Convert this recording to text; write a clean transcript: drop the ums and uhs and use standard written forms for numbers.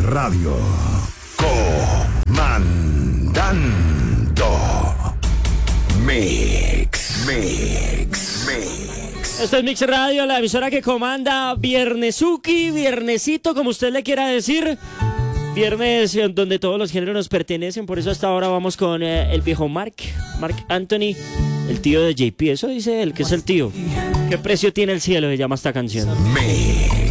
Radio. Comandando. Mix. Esto es Mix Radio, la emisora que comanda Viernesuki, viernesito, como usted le quiera decir. Viernes donde todos los géneros nos pertenecen, por eso hasta ahora vamos con el viejo Mark Anthony, el tío de JP. Eso dice él, que es el tío. ¿Qué precio tiene el cielo? Se llama esta canción. Mix.